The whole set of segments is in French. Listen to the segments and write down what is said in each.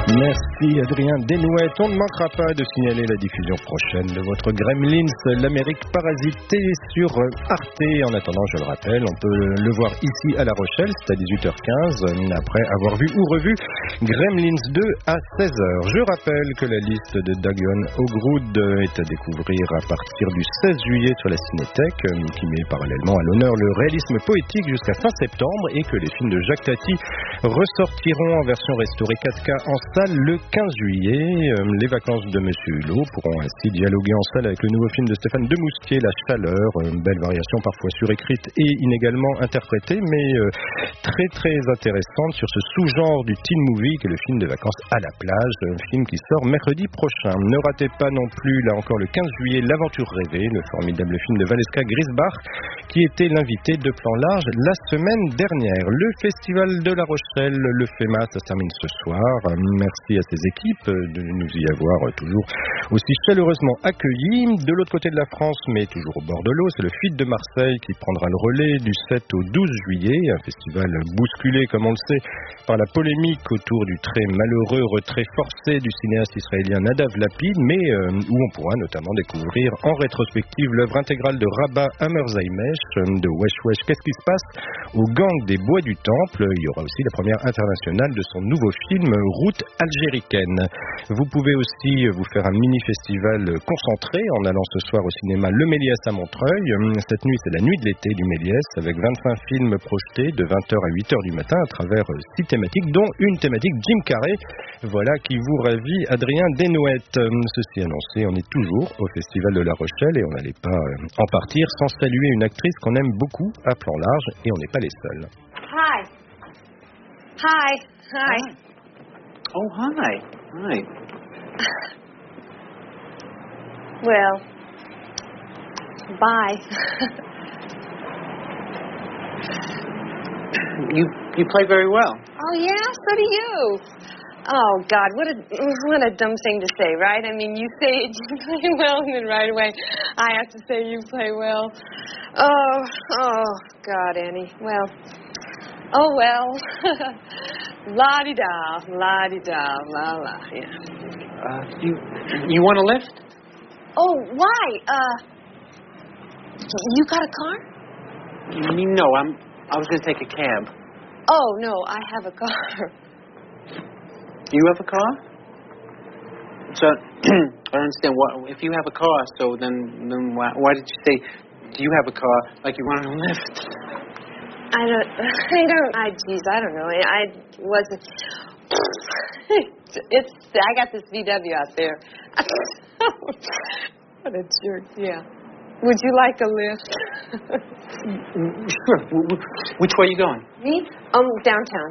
Merci Adrien Desnouettes. On ne manquera pas de signaler la diffusion prochaine de votre Gremlins, l'Amérique parasitée sur Arte. En attendant, je le rappelle, on peut le voir ici à La Rochelle, c'est à 18h15, après avoir vu ou revu Gremlins 2 à 16h. Je rappelle que la liste de Dagon O'Grood est à découvrir à partir du 16 juillet sur la Cinétech, qui met parallèlement à l'honneur le réalisme poétique jusqu'à fin septembre, et que les films de Jacques Tati ressortiront en version restaurée 4K en salle le 15 juillet. Les vacances de Monsieur Hulot pourront ainsi dialoguer en salle avec le nouveau film de Stéphane Demoustier, La Chaleur, une belle variation parfois surécrite et inégalement interprétée, mais très très intéressante sur ce sous-genre du teen movie qu'est le film de vacances à la plage, un film qui sort mercredi prochain. Ne ratez pas non plus, là encore le 15 juillet, L'Aventure rêvée, le formidable film de Valeska Grisbach, qui était l'invité de Plan Large la semaine dernière. Le Festival de La Rochelle, le FEMA, ça se termine ce soir. Merci à ces équipes de nous y avoir toujours aussi chaleureusement accueillis. De l'autre côté de la France, mais toujours au bord de l'eau, c'est le FIT de Marseille qui prendra le relais du 7 au 12 juillet. Un festival bousculé, comme on le sait, par la polémique autour du très malheureux retrait forcé du cinéaste israélien Nadav Lapid, mais où on pourra notamment découvrir en rétrospective l'œuvre intégrale de Rabah Hammerzaimesh, de Wesh Wesh, qu'est-ce qui se passe au gang des Bois du Temple. Il y aura aussi la première internationale de son nouveau film Route algéricaine. Vous pouvez aussi vous faire un mini-festival concentré en allant ce soir au cinéma Le Méliès à Montreuil. Cette nuit, c'est la nuit de l'été du Méliès, avec 25 films projetés de 20h à 8h du matin à travers 6 thématiques, dont une thématique Jim Carrey. Voilà qui vous ravit, Adrien Desnouettes. Ceci annoncé, on est toujours au Festival de La Rochelle et on n'allait pas en partir sans saluer une actrice qu'on aime beaucoup à Plan Large, et on n'est pas les seuls. Hi. Hi. Hi. Oh, hi. Hi. Well, bye. You play very well. Oh, yeah? So do you. Oh, God, what a dumb thing to say, right? I mean, you say you play well, and then right away I have to say you play well. Oh, God, Annie. Well, la-di-da, la-di-da, la-la, yeah. You want a lift? Oh, why? You got a car? No, I was going to take a cab. Oh, no, I have a car. You have a car? So, I don't understand. If you have a car, so then why did you say, do you have a car, like you wanted a lift? I don't know. I wasn't. I got this VW out there. What a jerk, yeah. Would you like a lift? Sure. Which way are you going? Me? Downtown.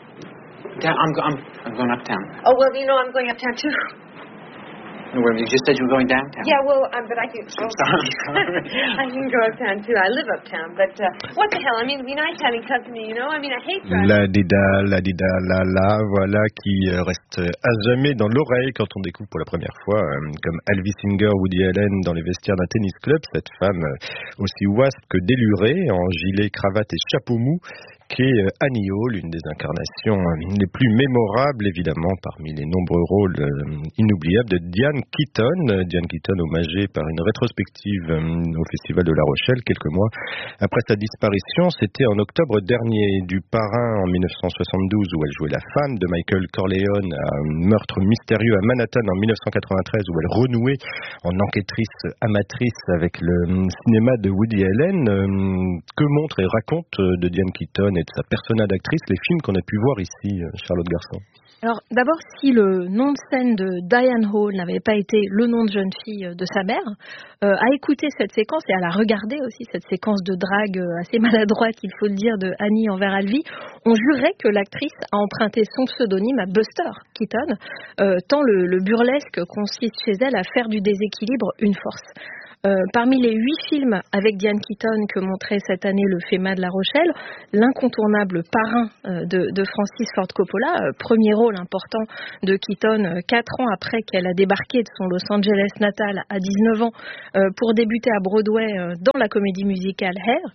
I'm going uptown. Oh, well, I'm going uptown, too. You just said you were going downtown. Yeah, well, but I can... I'm sorry. I can go uptown, too. I live uptown, but what the hell? I mean, it'd be nice having company, I mean, I hate driving. La voilà qui reste à jamais dans l'oreille quand on découvre pour la première fois, comme Elvis Singer, Woody Allen dans les vestiaires d'un tennis club, cette femme aussi wasp que délurée, en gilet, cravate et chapeau mou, qui est Annie Hall, une des incarnations les plus mémorables, évidemment, parmi les nombreux rôles inoubliables de Diane Keaton. Diane Keaton hommagée par une rétrospective au Festival de La Rochelle, quelques mois après sa disparition. C'était en octobre dernier. Du Parrain en 1972, où elle jouait la femme de Michael Corleone, à un meurtre mystérieux à Manhattan en 1993, où elle renouait en enquêtrice amatrice avec le cinéma de Woody Allen. Que montre et raconte de Diane Keaton et de sa persona d'actrice les films qu'on a pu voir ici, Charlotte Garçon? Alors d'abord, si le nom de scène de Diane Hall n'avait pas été le nom de jeune fille de sa mère, à écouter cette séquence et à la regarder aussi, cette séquence de drague assez maladroite, il faut le dire, de Annie envers Alvy, on jurerait que l'actrice a emprunté son pseudonyme à Buster Keaton, tant le burlesque consiste chez elle à faire du déséquilibre une force. Parmi les 8 films avec Diane Keaton que montrait cette année le FEMA de La Rochelle, l'incontournable Parrain de Francis Ford Coppola, premier rôle important de Keaton 4 ans après qu'elle a débarqué de son Los Angeles natal à 19 ans pour débuter à Broadway dans la comédie musicale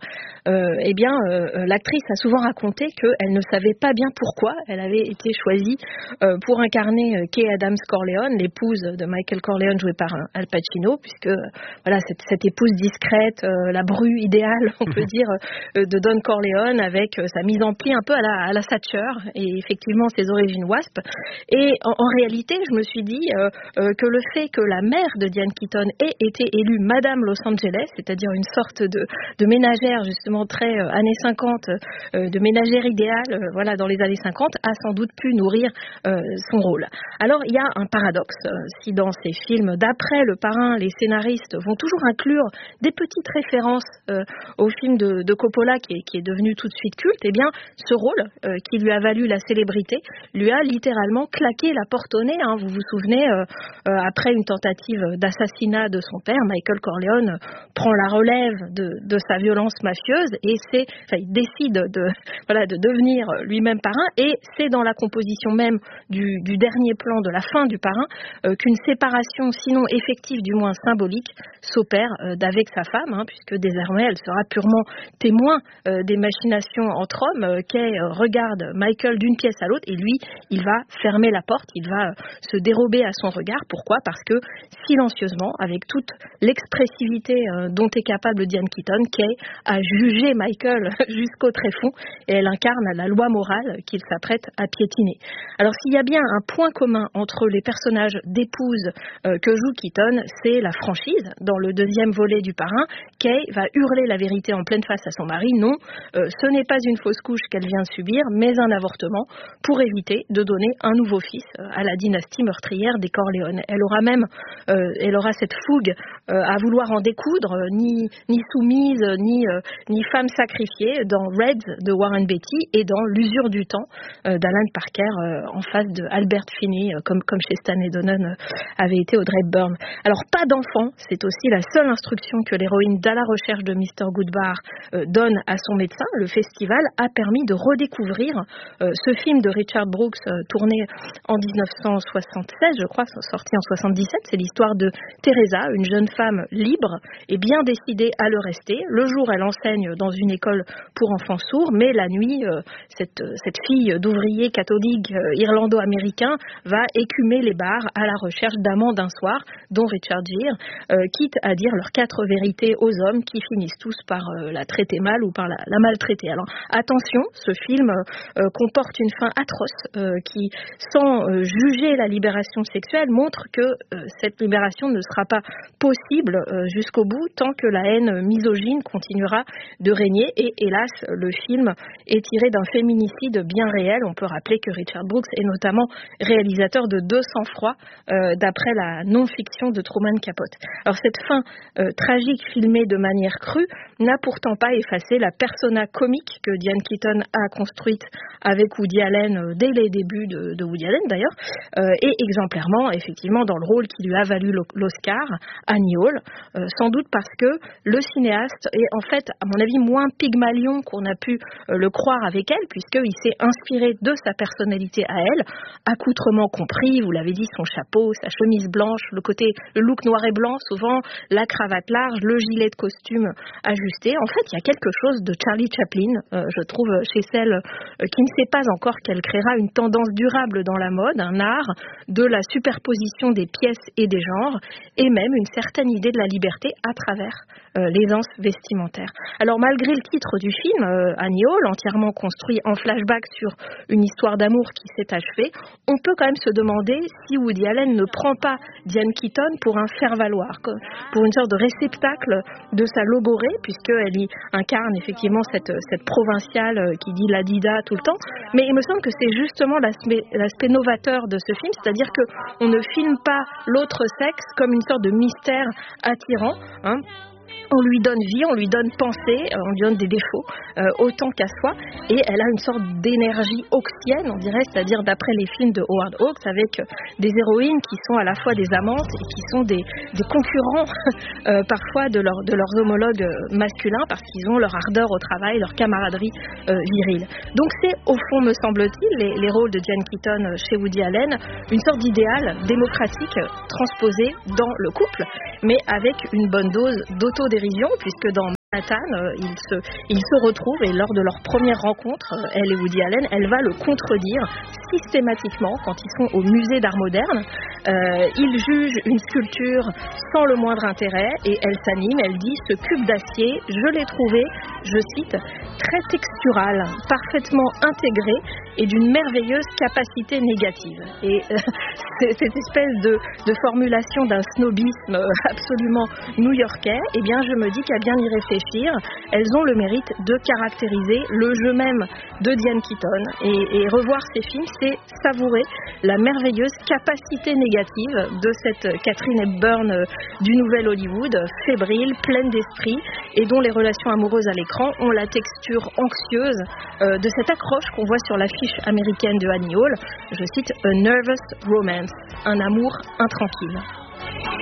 Hair, l'actrice a souvent raconté qu'elle ne savait pas bien pourquoi elle avait été choisie pour incarner Kay Adams Corleone, l'épouse de Michael Corleone jouée par Al Pacino, puisque voilà cette épouse discrète, la bru idéale, on peut dire, de Don Corleone, avec sa mise en pli un peu à la Thatcher et effectivement ses origines WASP. Et en réalité, je me suis dit que le fait que la mère de Diane Keaton ait été élue Madame Los Angeles, c'est-à-dire une sorte de ménagère justement très années 50, de ménagère idéale, voilà, dans les années 50, a sans doute pu nourrir son rôle. Alors il y a un paradoxe, si dans ces films d'après Le Parrain, les scénaristes vont toujours inclure des petites références au film de Coppola qui est devenu tout de suite culte, eh bien ce rôle qui lui a valu la célébrité lui a littéralement claqué la porte au nez. Vous vous souvenez, après une tentative d'assassinat de son père, Michael Corleone prend la relève de sa violence mafieuse et il décide de devenir lui-même parrain, et c'est dans la composition même du dernier plan de la fin du Parrain qu'une séparation, sinon effective, du moins symbolique, s'opère d'avec sa femme, puisque désormais elle sera purement témoin des machinations entre hommes. Kay regarde Michael d'une pièce à l'autre et lui, il va fermer la porte, il va se dérober à son regard. Pourquoi ? Parce que silencieusement, avec toute l'expressivité dont est capable Diane Keaton, Kay a jugé Michael jusqu'au tréfonds et elle incarne la loi morale qu'il s'apprête à piétiner. Alors s'il y a bien un point commun entre les personnages d'épouse que joue Keaton, c'est la franchise. Dans le deuxième volet du Parrain, Kay va hurler la vérité en pleine face à son mari. Non, ce n'est pas une fausse couche qu'elle vient de subir, mais un avortement pour éviter de donner un nouveau fils à la dynastie meurtrière des Corleone. Elle aura cette fougue à vouloir en découdre, ni soumise, ni femme sacrifiée, dans Reds de Warren Beatty et dans L'usure du temps d'Alan Parker en face de Albert Finney, comme chez Stanley Donen avait été Audrey Hepburn. Alors pas d'enfant, c'est aussi la seule instruction que l'héroïne d'À la recherche de Mr. Goodbar donne à son médecin. Le festival a permis de redécouvrir ce film de Richard Brooks tourné en 1976, je crois, sorti en 77. C'est l'histoire de Teresa, une jeune femme libre et bien décidée à le rester. Le jour, elle enseigne dans une école pour enfants sourds, mais la nuit, cette fille d'ouvrier catholique irlando-américain va écumer les bars à la recherche d'amants d'un soir, dont Richard Gere, quitte à dire leurs 4 vérités aux hommes qui finissent tous par la traiter mal ou par la maltraiter. Alors attention, ce film comporte une fin atroce qui, sans juger la libération sexuelle, montre que cette libération ne sera pas possible jusqu'au bout tant que la haine misogyne continuera de régner. Et hélas, le film est tiré d'un féminicide bien réel. On peut rappeler que Richard Brooks est notamment réalisateur de 200 froid d'après la non-fiction de Truman Capote. Alors cette fin tragique filmée de manière crue n'a pourtant pas effacé la persona comique que Diane Keaton a construite avec Woody Allen dès les débuts de Woody Allen d'ailleurs, et exemplairement effectivement dans le rôle qui lui a valu l'Oscar, Annie Hall, sans doute parce que le cinéaste est en fait à mon avis moins Pygmalion qu'on a pu le croire avec elle, puisqu'il s'est inspiré de sa personnalité à elle, accoutrement compris, vous l'avez dit, son chapeau, sa chemise blanche, le look noir et blanc souvent, la cravate large, le gilet de costume ajusté. En fait, il y a quelque chose de Charlie Chaplin, je trouve, chez celle qui ne sait pas encore qu'elle créera une tendance durable dans la mode, un art de la superposition des pièces et des genres, et même une certaine idée de la liberté à travers l'aisance vestimentaire. Alors malgré le titre du film, Annie Hall, entièrement construit en flashback sur une histoire d'amour qui s'est achevée, on peut quand même se demander si Woody Allen ne prend pas Diane Keaton pour un faire-valoir, pour une sorte de réceptacle de sa logorée, puisqu'elle y incarne effectivement cette provinciale qui dit la dida tout le temps. Mais il me semble que c'est justement l'aspect novateur de ce film, c'est-à-dire qu'on ne filme pas l'autre sexe comme une sorte de mystère attirant, On lui donne vie, on lui donne pensée, on lui donne des défauts autant qu'à soi, et elle a une sorte d'énergie hawksienne, on dirait, c'est-à-dire d'après les films de Howard Hawks, avec des héroïnes qui sont à la fois des amantes et qui sont des concurrents parfois de leurs homologues masculins, parce qu'ils ont leur ardeur au travail, leur camaraderie virile. Donc c'est, au fond, me semble-t-il, les rôles de Diane Keaton chez Woody Allen, une sorte d'idéal démocratique transposé dans le couple, mais avec une bonne dose d'autodérision, puisque dans Manhattan, ils se retrouvent, et lors de leur première rencontre, elle et Woody Allen, elle va le contredire systématiquement quand ils sont au musée d'art moderne. Il juge une sculpture sans le moindre intérêt, et elle s'anime, elle dit: ce cube d'acier, je l'ai trouvé, je cite, très textural, parfaitement intégré et d'une merveilleuse capacité négative. Et cette espèce de formulation d'un snobisme absolument new-yorkais, eh bien je me dis qu'à bien y réfléchir, elles ont le mérite de caractériser le jeu même de Diane Keaton, et revoir ces films, c'est savourer la merveilleuse capacité négative de cette Katharine Hepburn du nouvel Hollywood, fébrile, pleine d'esprit, et dont les relations amoureuses à l'écran ont la texture anxieuse de cette accroche qu'on voit sur l'affiche américaine de Annie Hall. Je cite: A nervous romance, un amour intranquille.